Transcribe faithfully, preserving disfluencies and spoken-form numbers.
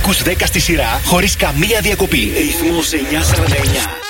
ακούς δέκα στη σειρά χωρίς καμία διακοπή. Ρυθμός εννιακόσια σαράντα εννιά.